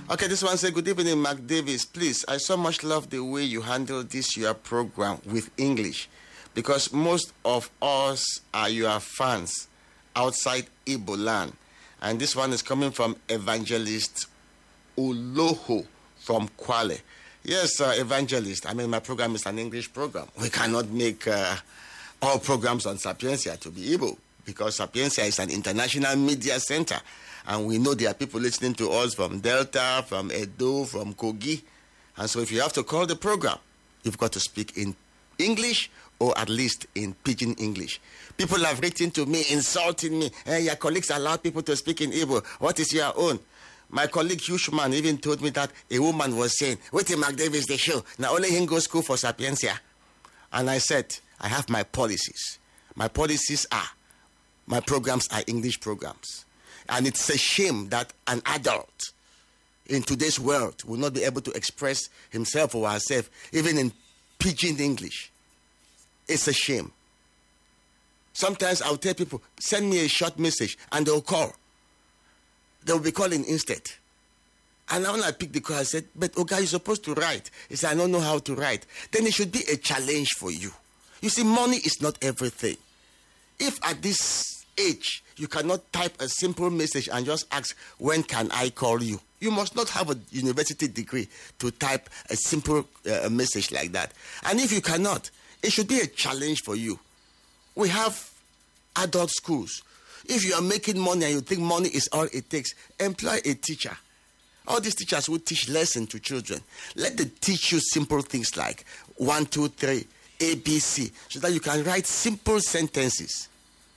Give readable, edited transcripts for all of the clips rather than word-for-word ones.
Okay, this one said, good evening, Mark Davis. Please, I so much love the way you handle this your program with English, because most of us are your fans outside Igbo land. And this one is coming from Evangelist Oloho from Kwale. Yes, Evangelist. I mean, my program is an English program. We cannot make all programs on Sapientia to be Igbo, because Sapientia is an international media center. And we know there are people listening to us from Delta, from Edo, from Kogi. And so if you have to call the program, you've got to speak in English, or at least in Pidgin English. People have written to me, insulting me. Hey, your colleagues allow people to speak in Igbo. What is your own? My colleague Hushman even told me that a woman was saying, wait till Mark Davis the show. Now only him go school for Sapientia. And I said, I have my policies. My policies are, my programs are English programs. And it's a shame that an adult in today's world will not be able to express himself or herself, even in Pidgin English. It's a shame. Sometimes I'll tell people, send me a short message, and they'll call. They'll be calling instead. And when I picked the call, I said, but okay, you're supposed to write. He said, I don't know how to write. Then it should be a challenge for you. You see, money is not everything. If at this age, you cannot type a simple message and just ask, when can I call you? You must not have a university degree to type a simple message like that. And if you cannot, it should be a challenge for you. We have adult schools. If you are making money and you think money is all it takes, employ a teacher. All these teachers will teach lessons to children. Let them teach you simple things like 1, 2, 3, ABC, so that you can write simple sentences.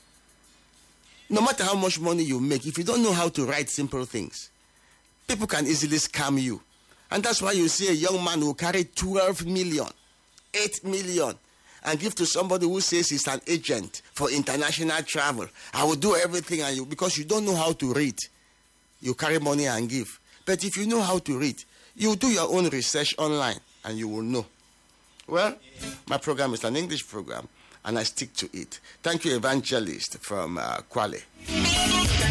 No matter how much money you make, if you don't know how to write simple things, people can easily scam you. And that's why you see a young man who carry 12 million, 8 million, and give to somebody who says he's an agent for international travel. I will do everything, and you, because you don't know how to read, you carry money and give. But if you know how to read, you do your own research online, and you will know. Well, my program is an English program, and I stick to it. Thank you, Evangelist from Kwale.